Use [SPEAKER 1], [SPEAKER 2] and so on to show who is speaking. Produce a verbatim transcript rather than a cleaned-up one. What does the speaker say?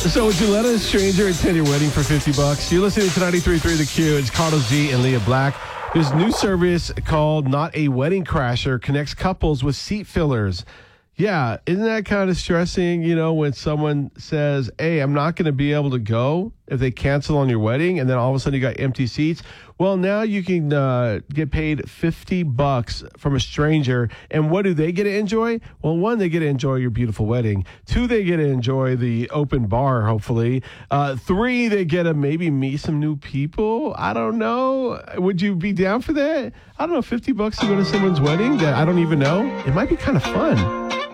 [SPEAKER 1] So would you let a stranger attend your wedding for fifty bucks? You're listening to ninety-three point three The Q. It's Carlos G and Leah Black. This new service called Not a Wedding Crasher connects couples with seat fillers. Yeah, isn't that kind of stressing, you know, when someone says, hey, I'm not going to be able to go if they cancel on your wedding, and then all of a sudden you got empty seats? Well, now you can uh, get paid fifty bucks from a stranger, and what do they get to enjoy? Well, one, they get to enjoy your beautiful wedding. Two, they get to enjoy the open bar, hopefully. Uh, three, they get to maybe meet some new people. I don't know. Would you be down for that? I don't know, fifty bucks to go to someone's wedding that I don't even know? It might be kind of fun.